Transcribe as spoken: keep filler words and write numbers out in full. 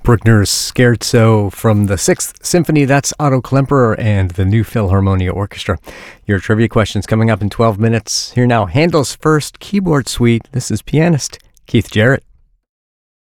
Bruckner's Scherzo from the Sixth Symphony. That's Otto Klemperer and the New Philharmonia Orchestra. Your trivia questions coming up in twelve minutes. Here now, Handel's first keyboard suite. This is pianist Keith Jarrett.